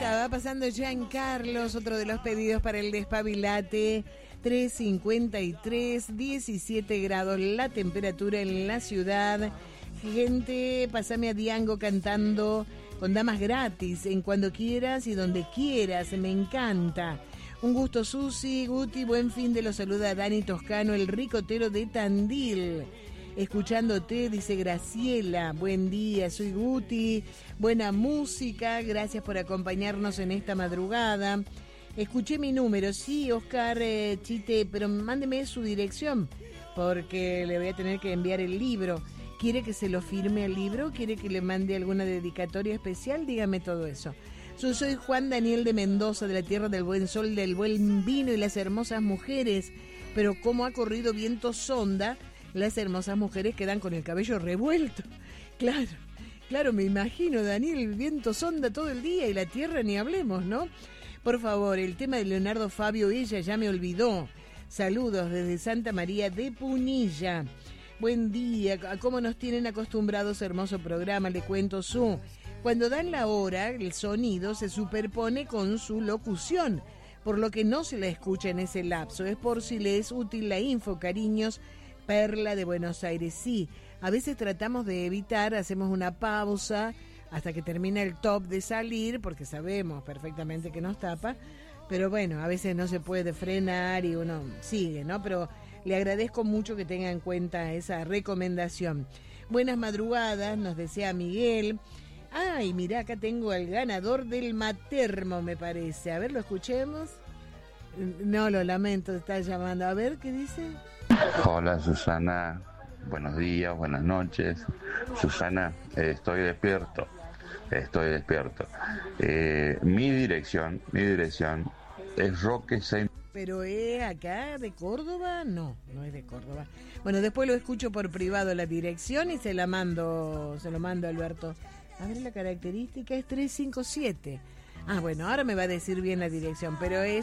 va pasando Giancarlos, otro de los pedidos para el despabilate. 3:53, 17 grados la temperatura en la ciudad. Gente, pasame a Diango cantando con damas gratis en cuando quieras y donde quieras, me encanta. Un gusto, Susi, Guti, buen fin de los saluda Dani Toscano, el ricotero de Tandil. Escuchándote, dice Graciela, buen día, soy Guti, buena música, gracias por acompañarnos en esta madrugada. Escuché mi número, sí, Oscar Chite, pero mándeme su dirección, porque le voy a tener que enviar el libro. ¿Quiere que se lo firme el libro? ¿Quiere que le mande alguna dedicatoria especial? Dígame todo eso. Yo soy Juan Daniel de Mendoza, de la tierra del buen sol, del buen vino y las hermosas mujeres, pero como ha corrido viento sonda, las hermosas mujeres quedan con el cabello revuelto. Claro, me imagino, Daniel, viento sonda todo el día y la tierra ni hablemos, ¿no? Por favor, el tema de Leonardo Fabio, ella ya me olvidó. Saludos desde Santa María de Punilla. Buen día, a cómo nos tienen acostumbrados, hermoso programa, le cuento su. Cuando dan la hora, el sonido se superpone con su locución, por lo que no se la escucha en ese lapso. Es por si le es útil la info, cariños. Perla de Buenos Aires, sí. A veces tratamos de evitar, hacemos una pausa hasta que termina el top de salir, porque sabemos perfectamente que nos tapa, pero bueno, a veces no se puede frenar y uno sigue, ¿no? Pero le agradezco mucho que tenga en cuenta esa recomendación. Buenas madrugadas, nos desea Miguel. Ay, mirá, acá tengo al ganador del Matermo, me parece. A ver, ¿lo escuchemos? No, lo lamento, está llamando. A ver, ¿qué dice? Hola, Susana. Buenos días, buenas noches. Susana, estoy despierto. Mi dirección es Roque Saint. ¿Pero es acá de Córdoba? No es de Córdoba. Bueno, después lo escucho por privado la dirección y se lo mando a Alberto. A ver, la característica es 357. Ah, bueno, ahora me va a decir bien la dirección, pero es